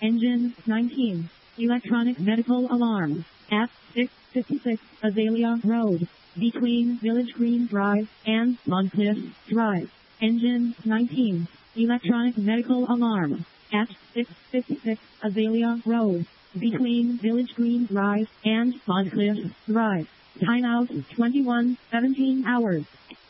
Engine 19. Electronic medical alarm at 656 Azalea Road, between Village Green Drive and Moncliff Drive. Engine 19. Electronic medical alarm at 656 Azalea Road, between Village Green Drive and Moncliff Drive. Timeout 21:17 hours.